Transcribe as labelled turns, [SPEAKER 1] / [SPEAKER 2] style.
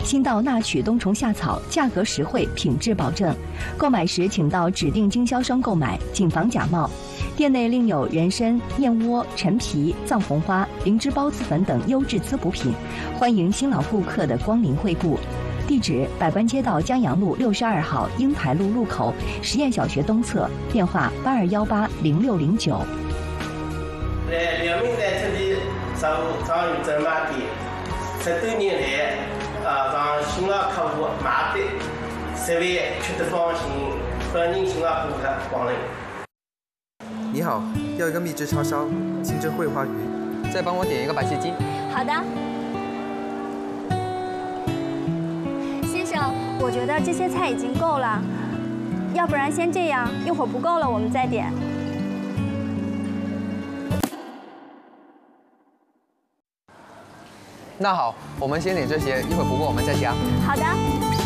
[SPEAKER 1] 新到纳曲冬虫夏草，价格实惠，品质保证。购买时请到指定经销商购买，谨防假冒。店内另有人参、燕窝、陈皮、藏红花、灵芝孢子粉等优质滋补品，欢迎新老顾客的光临惠顾。地址：百官街道江阳路62号英台路路口实验小学东侧，电话82180609。
[SPEAKER 2] 在辽宁在这里上有专卖店，10多年来，让新老客户买的10万吃得放心，欢迎新老顾客光临。
[SPEAKER 3] 你好，要一个秘制叉烧，清蒸桂花鱼，
[SPEAKER 4] 再帮我点一个白切鸡。
[SPEAKER 5] 好的。先生，我觉得这些菜已经够了，要不然先这样，一会儿不够了我们再点。
[SPEAKER 4] 那好，我们先点这些，一会儿不够我们再加。
[SPEAKER 5] 好的。